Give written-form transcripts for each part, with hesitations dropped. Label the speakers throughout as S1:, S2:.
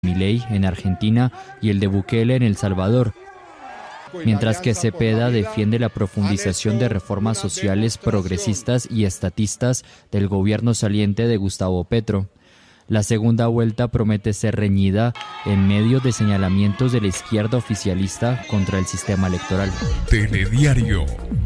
S1: Milei en Argentina y el de Bukele en El Salvador, mientras que Cepeda defiende la profundización de reformas sociales progresistas y estatistas del gobierno saliente de Gustavo Petro. La segunda vuelta promete ser reñida en medio de señalamientos de la izquierda oficialista contra el sistema electoral.
S2: Telediario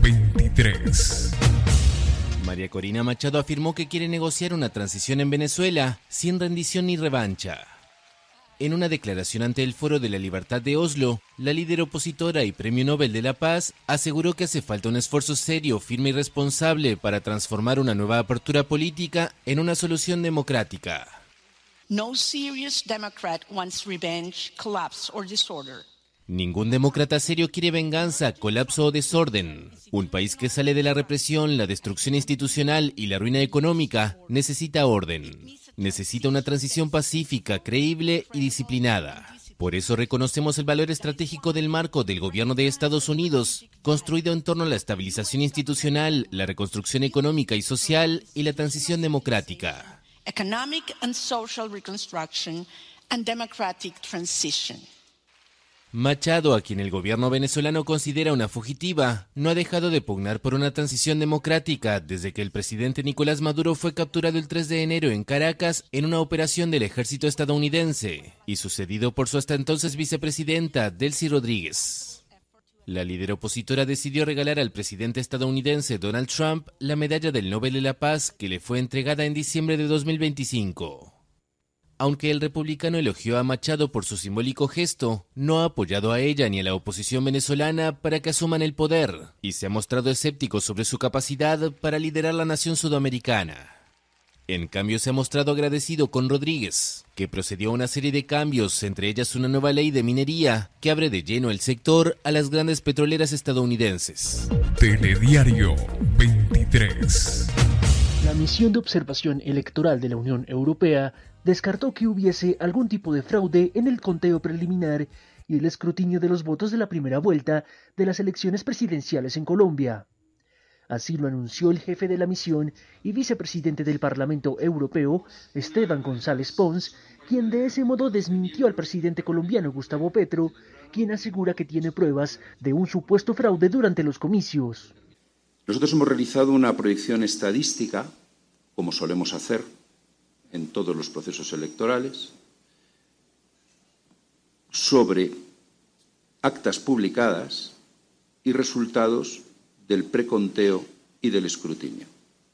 S2: 23.
S3: María Corina Machado afirmó que quiere negociar una transición en Venezuela sin rendición ni revancha. En una declaración ante el Foro de la Libertad de Oslo, la líder opositora y Premio Nobel de la Paz aseguró que hace falta un esfuerzo serio, firme y responsable para transformar una nueva apertura política en una solución democrática.
S4: No serious Democrat wants revenge, collapse or disorder.
S3: Ningún demócrata serio quiere venganza, colapso o desorden. Un país que sale de la represión, la destrucción institucional y la ruina económica necesita orden. Necesita una transición pacífica, creíble y disciplinada. Por eso reconocemos el valor estratégico del marco del gobierno de Estados Unidos, construido en torno a la estabilización institucional, la reconstrucción económica y social y la transición democrática.
S4: Economic and social reconstruction and democratic transition.
S3: Machado, a quien el gobierno venezolano considera una fugitiva, no ha dejado de pugnar por una transición democrática desde que el presidente Nicolás Maduro fue capturado el 3 de enero en Caracas en una operación del ejército estadounidense y sucedido por su hasta entonces vicepresidenta, Delcy Rodríguez. La líder opositora decidió regalar al presidente estadounidense Donald Trump la medalla del Nobel de la Paz que le fue entregada en diciembre de 2025. Aunque el republicano elogió a Machado por su simbólico gesto, no ha apoyado a ella ni a la oposición venezolana para que asuman el poder y se ha mostrado escéptico sobre su capacidad para liderar la nación sudamericana. En cambio, se ha mostrado agradecido con Rodríguez, que procedió a una serie de cambios, entre ellas una nueva ley de minería que abre de lleno el sector a las grandes petroleras estadounidenses.
S2: Telediario 23.
S5: La misión de observación electoral de la Unión Europea descartó que hubiese algún tipo de fraude en el conteo preliminar y el escrutinio de los votos de la primera vuelta de las elecciones presidenciales en Colombia. Así lo anunció el jefe de la misión y vicepresidente del Parlamento Europeo, Esteban González Pons, quien de ese modo desmintió al presidente colombiano Gustavo Petro, quien asegura que tiene pruebas de un supuesto fraude durante los comicios.
S6: Nosotros hemos realizado una proyección estadística, como solemos hacer en todos los procesos electorales, sobre actas publicadas y resultados del preconteo y del escrutinio.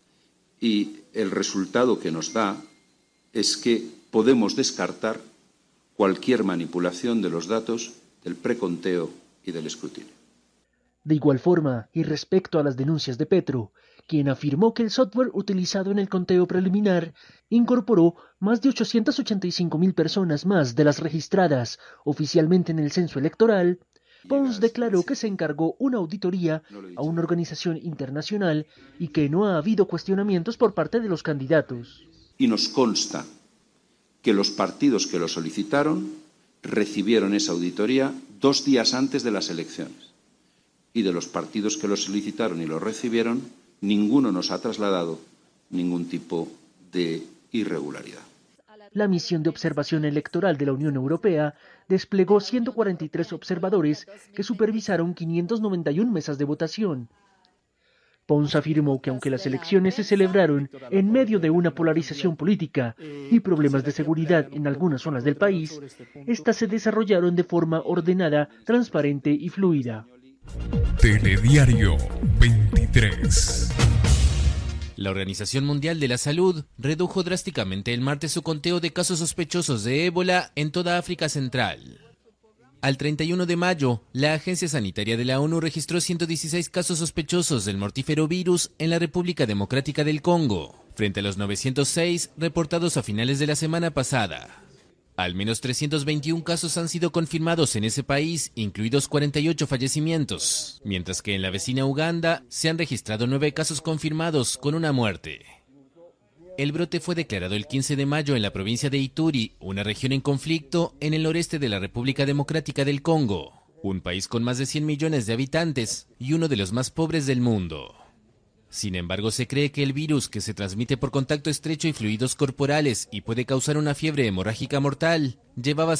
S6: Y el resultado que nos da es que podemos descartar cualquier manipulación de los datos del preconteo y del escrutinio.
S5: De igual forma, y respecto a las denuncias de Petro, quien afirmó que el software utilizado en el conteo preliminar incorporó más de 885.000 personas más de las registradas oficialmente en el censo electoral, Pons declaró que se encargó una auditoría a una organización internacional y que no ha habido cuestionamientos por parte de los candidatos.
S6: Y nos consta que los partidos que lo solicitaron recibieron esa auditoría 2 días antes de las elecciones. Y de los partidos que lo solicitaron y lo recibieron, ninguno nos ha trasladado ningún tipo de irregularidad.
S5: La misión de observación electoral de la Unión Europea desplegó 143 observadores que supervisaron 591 mesas de votación. Pons afirmó que aunque las elecciones se celebraron en medio de una polarización política y problemas de seguridad en algunas zonas del país, estas se desarrollaron de forma ordenada, transparente y fluida.
S2: Telediario 23.
S3: La Organización Mundial de la Salud redujo drásticamente el martes su conteo de casos sospechosos de ébola en toda África Central. Al 31 de mayo, la Agencia Sanitaria de la ONU registró 116 casos sospechosos del mortífero virus en la República Democrática del Congo, frente a los 906 reportados a finales de la semana pasada. Al menos 321 casos han sido confirmados en ese país, incluidos 48 fallecimientos, mientras que en la vecina Uganda se han registrado 9 casos confirmados con una muerte. El brote fue declarado el 15 de mayo en la provincia de Ituri, una región en conflicto en el noreste de la República Democrática del Congo, un país con más de 100 millones de habitantes y uno de los más pobres del mundo. Sin embargo, se cree que el virus, que se transmite por contacto estrecho y fluidos corporales y puede causar una fiebre hemorrágica mortal, llevaba